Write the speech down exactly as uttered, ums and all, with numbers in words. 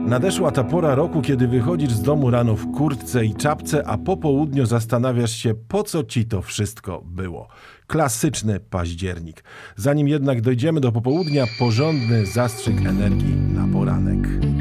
Nadeszła ta pora roku, kiedy wychodzisz z domu rano w kurtce i czapce, a po południu zastanawiasz się, po co ci to wszystko było. Klasyczny październik. Zanim jednak dojdziemy do popołudnia, porządny zastrzyk energii na poranek.